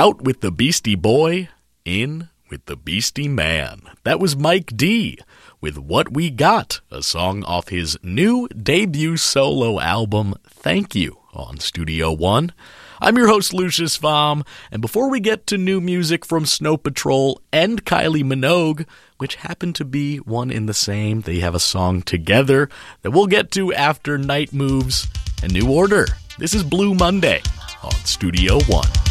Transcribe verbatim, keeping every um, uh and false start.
Out with the Beastie Boy, in with the Beastie Man. That was Mike D with What We Got, a song off his new debut solo album, Thank You, on Studio One. I'm your host, Lucius Vom, and before we get to new music from Snow Patrol and Kylie Minogue, which happen to be one in the same, they have a song together that we'll get to after Night Moves and New Order. This is Blue Monday on Studio One.